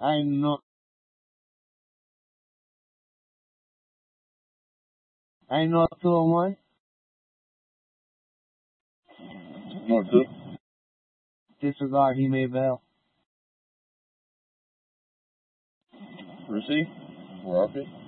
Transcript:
I know 201. North 2. Disregard, he may bail. Receive. We're off it.